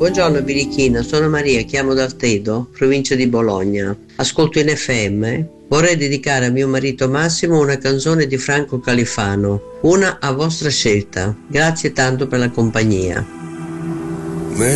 Buongiorno Birichina, sono Maria, chiamo da Altedo, provincia di Bologna. Ascolto in FM. Vorrei dedicare a mio marito Massimo una canzone di Franco Califano, una a vostra scelta. Grazie tanto per la compagnia.